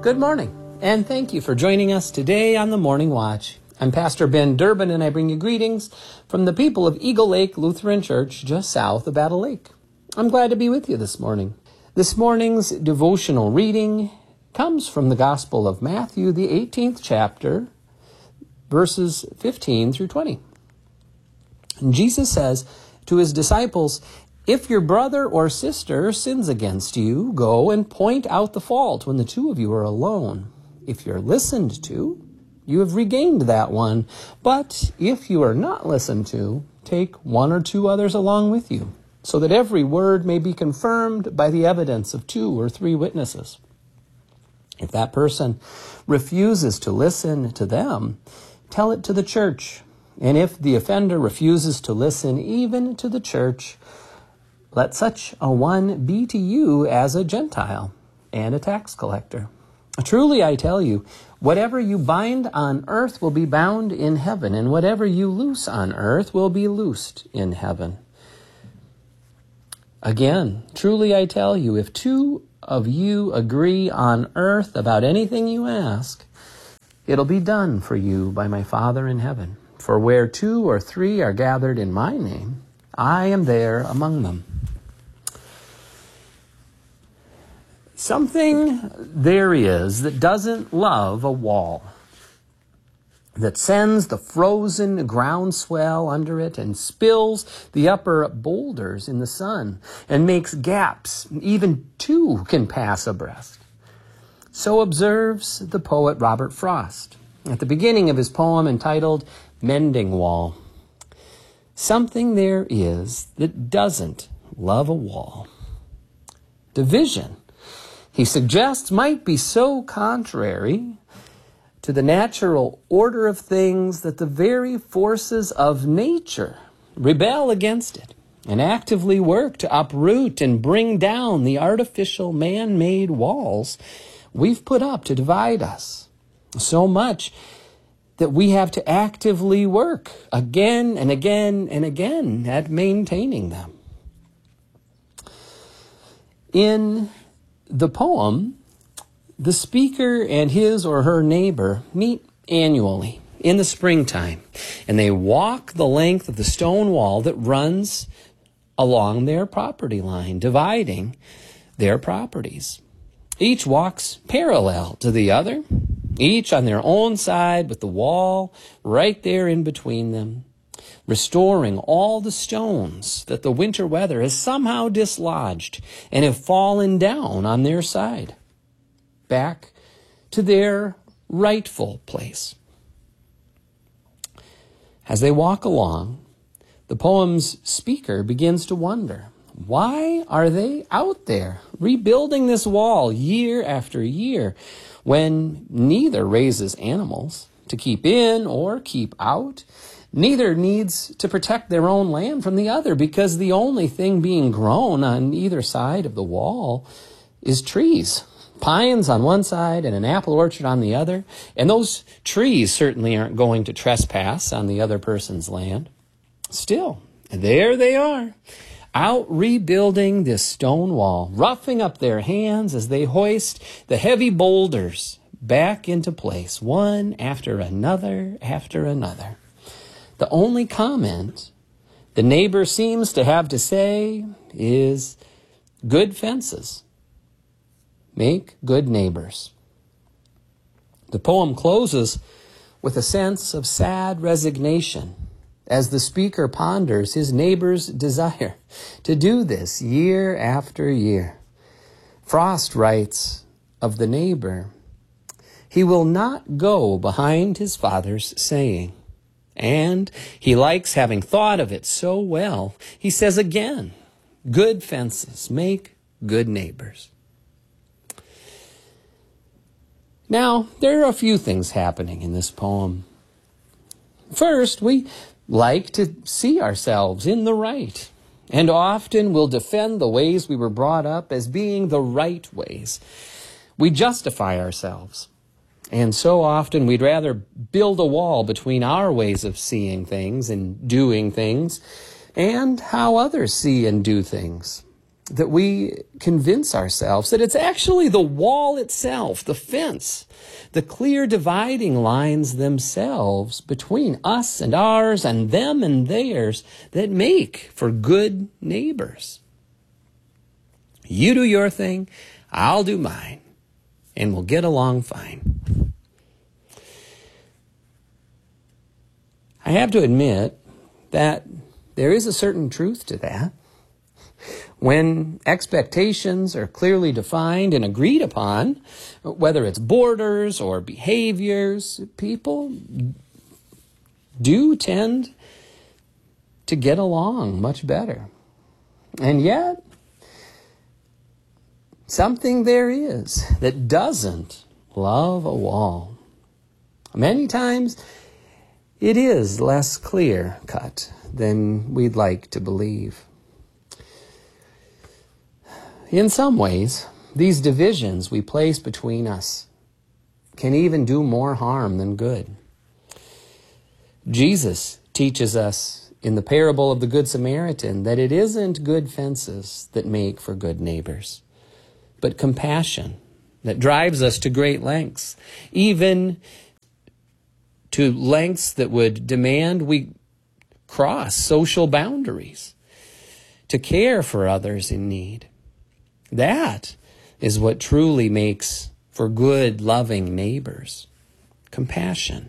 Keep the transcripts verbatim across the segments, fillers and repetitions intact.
Good morning, and thank you for joining us today on the Morning Watch. I'm Pastor Ben Durbin, and I bring you greetings from the people of Eagle Lake Lutheran Church, just south of Battle Lake. I'm glad to be with you this morning. This morning's devotional reading comes from the Gospel of Matthew, the eighteenth chapter, verses fifteen through twenty. And Jesus says to his disciples, "If your brother or sister sins against you, go and point out the fault when the two of you are alone. If you're listened to, you have regained that one. But if you are not listened to, take one or two others along with you, so that every word may be confirmed by the evidence of two or three witnesses. If that person refuses to listen to them, tell it to the church. And if the offender refuses to listen even to the church, let such a one be to you as a Gentile and a tax collector. Truly I tell you, whatever you bind on earth will be bound in heaven, and whatever you loose on earth will be loosed in heaven. Again, truly I tell you, if two of you agree on earth about anything you ask, it'll be done for you by my Father in heaven. For where two or three are gathered in my name, I am there among them." Something there is that doesn't love a wall, that sends the frozen groundswell under it and spills the upper boulders in the sun and makes gaps even two can pass abreast. So observes the poet Robert Frost at the beginning of his poem entitled Mending Wall. Something there is that doesn't love a wall. Division, he suggests, might be so contrary to the natural order of things that the very forces of nature rebel against it and actively work to uproot and bring down the artificial man-made walls we've put up to divide us. So much that we have to actively work again and again and again at maintaining them. In the poem, the speaker and his or her neighbor meet annually in the springtime, and they walk the length of the stone wall that runs along their property line, dividing their properties. Each walks parallel to the other, each on their own side with the wall right there in between them, restoring all the stones that the winter weather has somehow dislodged and have fallen down on their side, back to their rightful place. As they walk along, the poem's speaker begins to wonder, why are they out there rebuilding this wall year after year when neither raises animals to keep in or keep out? Neither needs to protect their own land from the other, because the only thing being grown on either side of the wall is trees. Pines on one side and an apple orchard on the other. And those trees certainly aren't going to trespass on the other person's land. Still, there they are, out rebuilding this stone wall, roughing up their hands as they hoist the heavy boulders back into place, one after another after another. The only comment the neighbor seems to have to say is, good fences make good neighbors. The poem closes with a sense of sad resignation as the speaker ponders his neighbor's desire to do this year after year. Frost writes of the neighbor, "He will not go behind his father's saying." And he likes having thought of it so well, he says again, good fences make good neighbors. Now, there are a few things happening in this poem. First, we like to see ourselves in the right, and often will defend the ways we were brought up as being the right ways. We justify ourselves. And so often we'd rather build a wall between our ways of seeing things and doing things and how others see and do things. that we convince ourselves that it's actually the wall itself, the fence, the clear dividing lines themselves between us and ours and them and theirs that make for good neighbors. You do your thing, I'll do mine, and we'll get along fine. I have to admit that there is a certain truth to that. When expectations are clearly defined and agreed upon, whether it's borders or behaviors, people do tend to get along much better. And yet, something there is that doesn't love a wall. Many times, it is less clear-cut than we'd like to believe. In some ways, these divisions we place between us can even do more harm than good. Jesus teaches us in the parable of the Good Samaritan that it isn't good fences that make for good neighbors, but compassion that drives us to great lengths, even to lengths that would demand we cross social boundaries to care for others in need. That is what truly makes for good, loving neighbors. Compassion.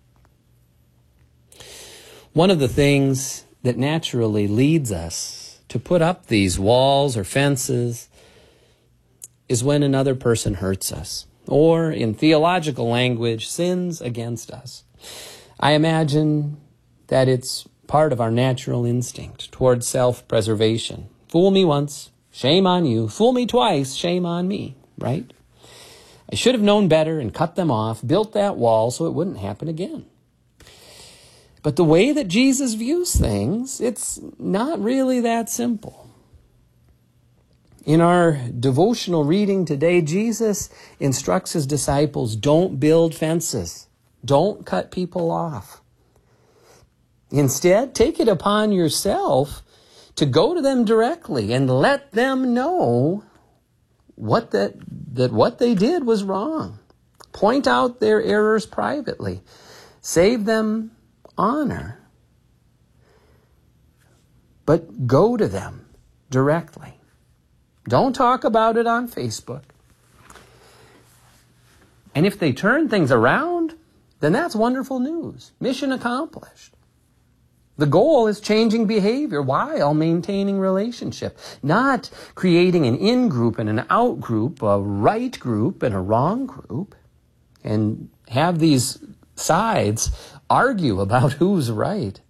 One of the things that naturally leads us to put up these walls or fences is when another person hurts us, or in theological language, sins against us. I imagine that it's part of our natural instinct toward self-preservation. Fool me once, shame on you. Fool me twice, shame on me, right? I should have known better and cut them off, built that wall so it wouldn't happen again. But the way that Jesus views things, it's not really that simple. In our devotional reading today, Jesus instructs his disciples, don't build fences. Don't cut people off. Instead, take it upon yourself to go to them directly and let them know what that, that what they did was wrong. Point out their errors privately. Save them honor. But go to them directly. Don't talk about it on Facebook. And if they turn things around, then that's wonderful news. Mission accomplished. The goal is changing behavior while maintaining relationship, not creating an in-group and an out-group, a right group and a wrong group, and have these sides argue about who's right.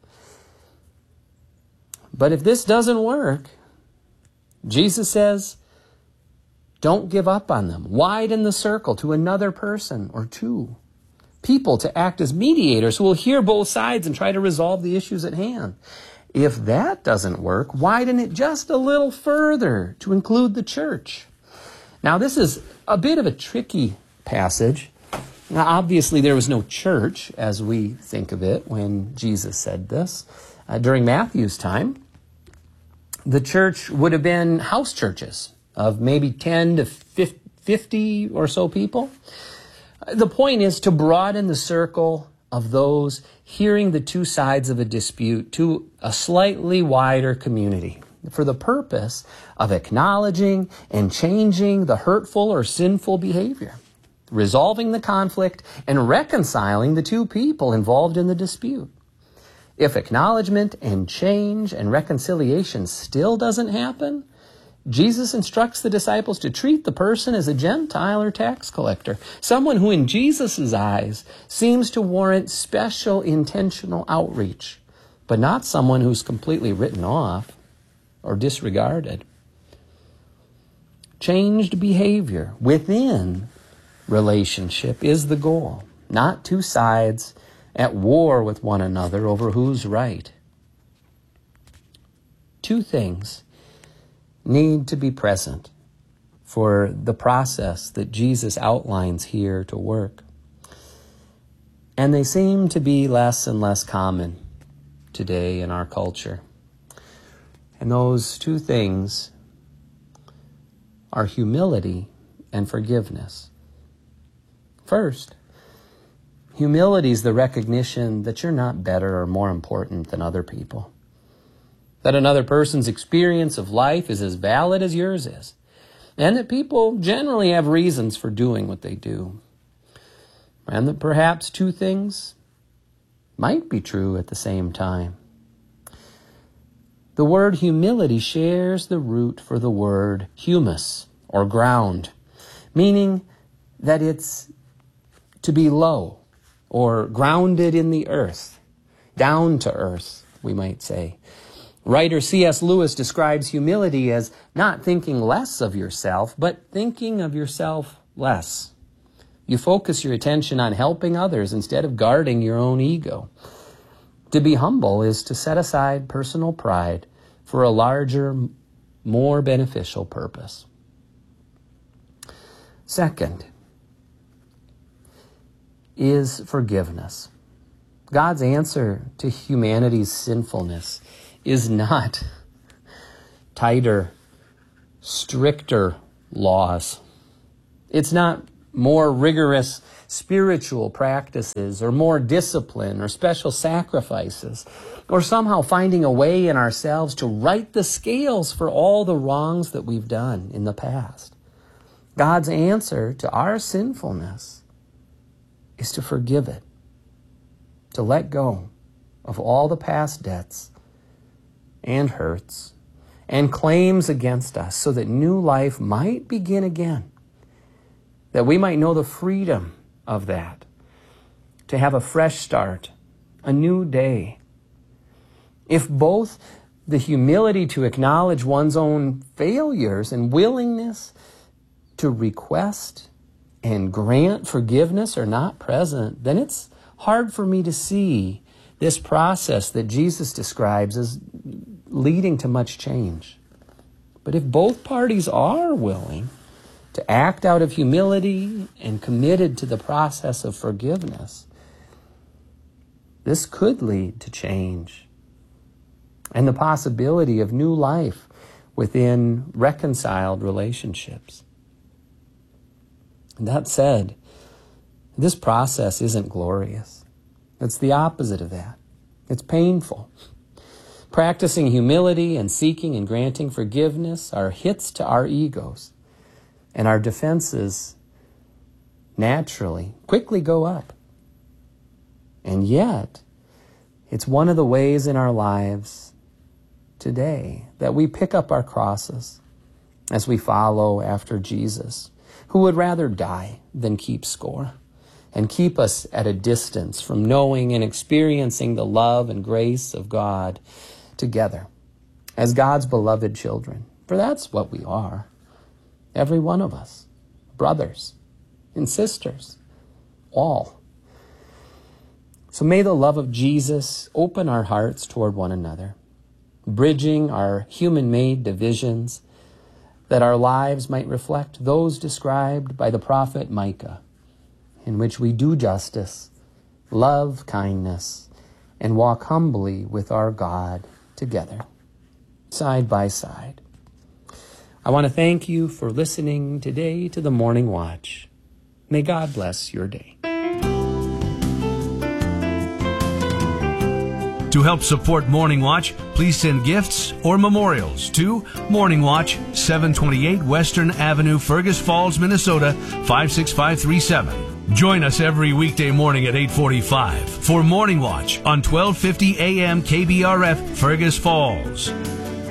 But if this doesn't work, Jesus says, don't give up on them. Widen the circle to another person or two. People to act as mediators who will hear both sides and try to resolve the issues at hand. If that doesn't work, widen it just a little further to include the church. Now, this is a bit of a tricky passage. Now, obviously, there was no church as we think of it when Jesus said this. Uh, during Matthew's time, the church would have been house churches of maybe ten to fifty or so people. The point is to broaden the circle of those hearing the two sides of a dispute to a slightly wider community for the purpose of acknowledging and changing the hurtful or sinful behavior, resolving the conflict, and reconciling the two people involved in the dispute. If acknowledgement and change and reconciliation still doesn't happen, Jesus instructs the disciples to treat the person as a Gentile or tax collector, someone who in Jesus' eyes seems to warrant special intentional outreach, but not someone who's completely written off or disregarded. Changed behavior within relationship is the goal, not two sides at war with one another over who's right. Two things need to be present for the process that Jesus outlines here to work. And they seem to be less and less common today in our culture. And those two things are humility and forgiveness. First, humility is the recognition that you're not better or more important than other people, that another person's experience of life is as valid as yours is, and that people generally have reasons for doing what they do, and that perhaps two things might be true at the same time. The word humility shares the root for the word humus, or ground, meaning that it's to be low, or grounded in the earth, down to earth, we might say. Writer C S Lewis describes humility as not thinking less of yourself, but thinking of yourself less. You focus your attention on helping others instead of guarding your own ego. To be humble is to set aside personal pride for a larger, more beneficial purpose. Second is forgiveness. God's answer to humanity's sinfulness is not tighter, stricter laws. It's not more rigorous spiritual practices or more discipline or special sacrifices or somehow finding a way in ourselves to right the scales for all the wrongs that we've done in the past. God's answer to our sinfulness is to forgive it, to let go of all the past debts and hurts and claims against us so that new life might begin again, that we might know the freedom of that, to have a fresh start, a new day. If both the humility to acknowledge one's own failures and willingness to request and grant forgiveness are not present, then it's hard for me to see this process that Jesus describes as leading to much change. But if both parties are willing to act out of humility and committed to the process of forgiveness, this could lead to change and the possibility of new life within reconciled relationships. That said, this process isn't glorious. It's the opposite of that. It's painful. Practicing humility and seeking and granting forgiveness are hits to our egos, and our defenses naturally quickly go up. And yet, it's one of the ways in our lives today that we pick up our crosses as we follow after Jesus, who would rather die than keep score and keep us at a distance from knowing and experiencing the love and grace of God together as God's beloved children. For that's what we are, every one of us, brothers and sisters, all. So may the love of Jesus open our hearts toward one another, bridging our human-made divisions, that our lives might reflect those described by the prophet Micah, in which we do justice, love kindness, and walk humbly with our God together, side by side. I want to thank you for listening today to the Morning Watch. May God bless your day. To help support Morning Watch, please send gifts or memorials to Morning Watch, seven twenty-eight Western Avenue, Fergus Falls, Minnesota, five six five three seven. Join us every weekday morning at eight forty-five for Morning Watch on twelve fifty A M K B R F, Fergus Falls.